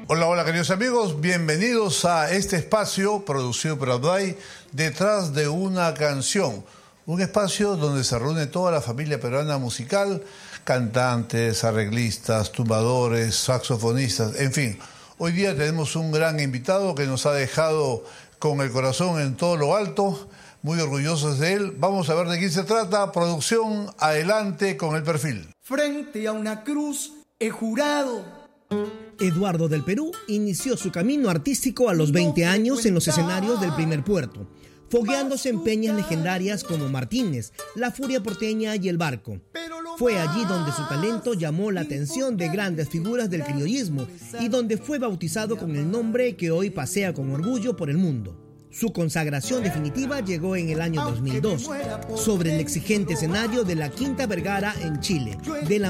Hola, hola queridos amigos, bienvenidos a este espacio producido por Abday, Detrás de una canción. Un espacio donde se reúne toda la familia peruana musical, cantantes, arreglistas, tumbadores, saxofonistas, en fin. Hoy día tenemos un gran invitado que nos ha dejado con el corazón en todo lo alto, muy orgullosos de él. Vamos a ver de quién se trata. Producción, adelante con el perfil. Frente a una cruz he jurado. Eduardo del Perú inició su camino artístico a los 20 años en los escenarios del Primer Puerto, fogueándose en peñas legendarias como Martínez, La Furia Porteña y El Barco. Fue allí donde su talento llamó la atención de grandes figuras del criollismo y donde fue bautizado con el nombre que hoy pasea con orgullo por el mundo. Su consagración definitiva llegó en el año 2002, sobre el exigente escenario de la Quinta Vergara en Chile, de la